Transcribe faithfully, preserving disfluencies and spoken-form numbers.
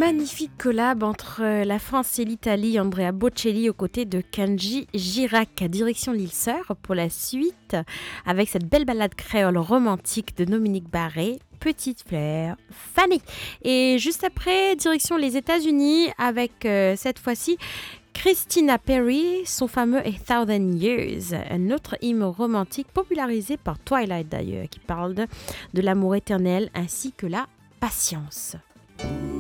magnifique collab entre la France et l'Italie, Andrea Bocelli aux côtés de Kenji Girac, direction l'île Sœur pour la suite, avec cette belle ballade créole romantique de Dominique Barré, Petite Fleur Fanny. Et juste après, direction les États-Unis avec euh, cette fois-ci Christina Perri, son fameux A Thousand Years, un autre hymne romantique popularisé par Twilight d'ailleurs, qui parle de, de l'amour éternel ainsi que la patience.